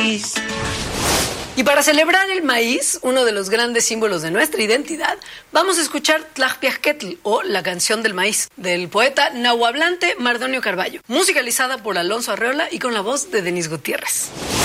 maíz. Y para celebrar el maíz, uno de los grandes símbolos de nuestra identidad, vamos a escuchar Tlajpiajquetl, o La canción del maíz, del poeta nahuablante Mardonio Carballo, musicalizada por Alonso Arreola y con la voz de Denise Gutiérrez.